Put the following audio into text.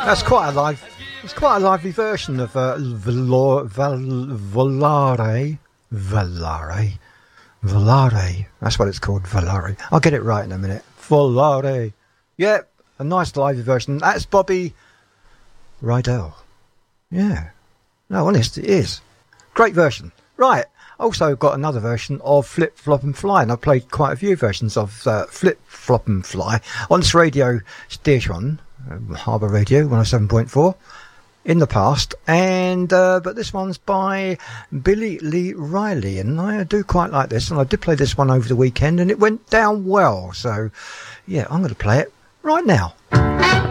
It's quite a lively version of Volare. That's what it's called, Volare. I'll get it right in a minute. Volare. Yeah, a nice lively version. That's Bobby Rydell. Yeah. No, honest, it is. Great version. Right. Also got another version of Flip, Flop and Fly, and I've played quite a few versions of Flip, Flop and Fly on this radio station, Harbour Radio 107.4, in the past, and but this one's by Billy Lee Riley, and I do quite like this, and I did play this one over the weekend, and it went down well, so yeah, I'm going to play it right now.